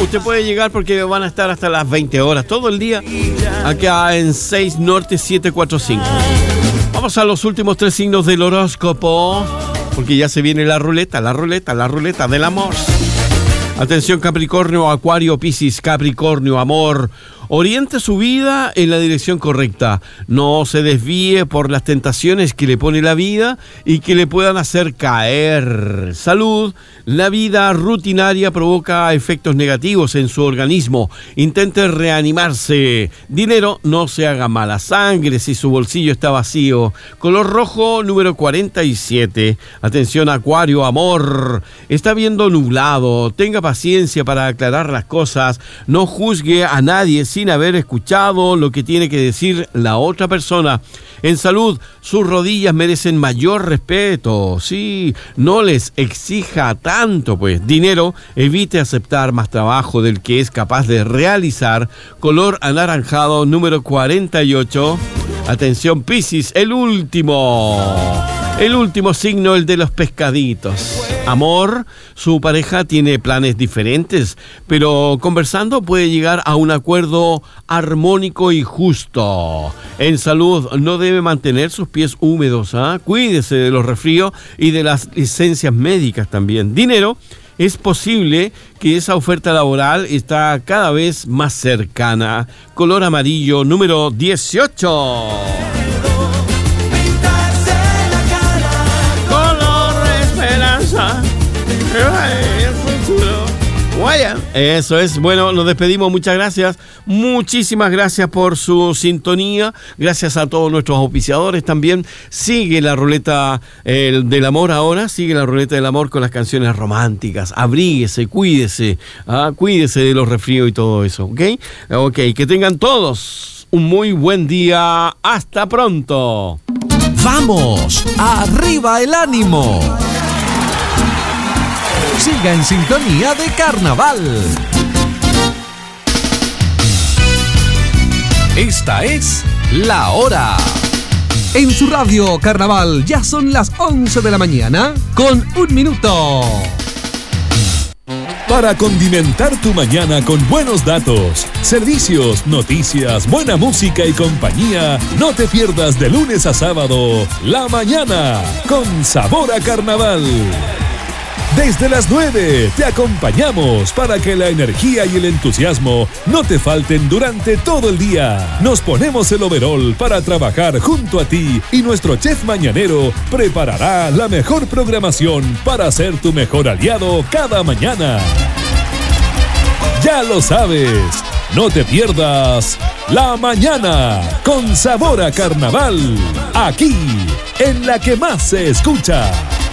Usted puede llegar porque van a estar hasta las 20 horas, todo el día, acá en 6 Norte 745. Vamos a los últimos 3 signos del horóscopo, porque ya se viene la ruleta del amor. Atención Capricornio, Acuario, Piscis. Capricornio, amor. Oriente su vida en la dirección correcta. No se desvíe por las tentaciones que le pone la vida y que le puedan hacer caer. Salud. La vida rutinaria provoca efectos negativos en su organismo. Intente reanimarse. Dinero, no se haga mala sangre si su bolsillo está vacío. Color rojo, número 47. Atención Acuario, amor. Está viendo nublado. Tenga paciencia para aclarar las cosas. No juzgue a nadie sin haber escuchado lo que tiene que decir la otra persona. En salud, sus rodillas merecen mayor respeto. Sí, no les exija tanto, pues. Dinero, evite aceptar más trabajo del que es capaz de realizar. Color anaranjado, número 48. Atención, Piscis, el último signo, el de los pescaditos. Amor, su pareja tiene planes diferentes, pero conversando puede llegar a un acuerdo armónico y justo. En salud, no debe mantener sus pies húmedos, ¿eh? Cuídese de los resfríos y de las licencias médicas también. Dinero, es posible que esa oferta laboral está cada vez más cercana. Color amarillo, número 18. Vaya, eso es. Bueno, nos despedimos. Muchas gracias. Muchísimas gracias por su sintonía. Gracias a todos nuestros auspiciadores también. Sigue la ruleta del amor ahora. Sigue la ruleta del amor con las canciones románticas. Abríguese, cuídese. Cuídese de los resfríos y todo eso. ¿Ok? Ok, que tengan todos un muy buen día. Hasta pronto. ¡Vamos! ¡Arriba el ánimo! Siga en sintonía de Carnaval. Esta es La Hora. En su radio Carnaval ya son las 11 de la mañana con 1 minuto. Para condimentar tu mañana con buenos datos, servicios, noticias, buena música y compañía, no te pierdas de lunes a sábado La Mañana con sabor a carnaval. Desde las 9 te acompañamos para que la energía y el entusiasmo no te falten durante todo el día. Nos ponemos el overol para trabajar junto a ti y nuestro chef mañanero preparará la mejor programación para ser tu mejor aliado cada mañana. Ya lo sabes, no te pierdas La Mañana con sabor a carnaval, aquí en la que más se escucha.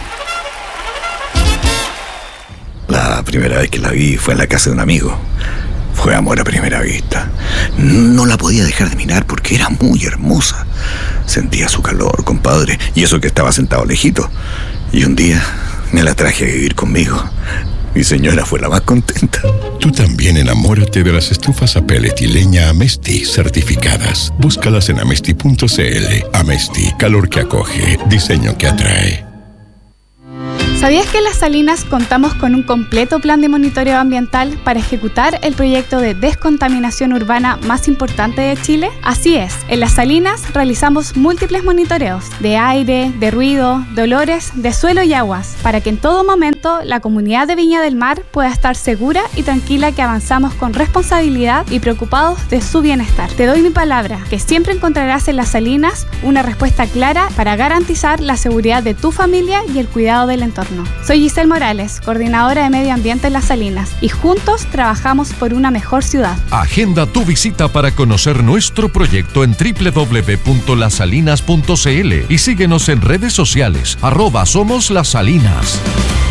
La primera vez que la vi fue en la casa de un amigo. Fue amor a primera vista. No la podía dejar de mirar porque era muy hermosa. Sentía su calor, compadre, y eso que estaba sentado lejito. Y un día me la traje a vivir conmigo. Mi señora fue la más contenta. Tú también enamórate de las estufas a pellet y leña Amesti certificadas. Búscalas en amesti.cl. Amesti, calor que acoge, diseño que atrae. ¿Sabías que en Las Salinas contamos con un completo plan de monitoreo ambiental para ejecutar el proyecto de descontaminación urbana más importante de Chile? Así es, en Las Salinas realizamos múltiples monitoreos de aire, de ruido, de olores, de suelo y aguas, para que en todo momento la comunidad de Viña del Mar pueda estar segura y tranquila que avanzamos con responsabilidad y preocupados de su bienestar. Te doy mi palabra, que siempre encontrarás en Las Salinas una respuesta clara para garantizar la seguridad de tu familia y el cuidado del entorno. Soy Giselle Morales, coordinadora de Medio Ambiente en Las Salinas, y juntos trabajamos por una mejor ciudad. Agenda tu visita para conocer nuestro proyecto en www.lasalinas.cl y síguenos en redes sociales @SomosLasSalinas.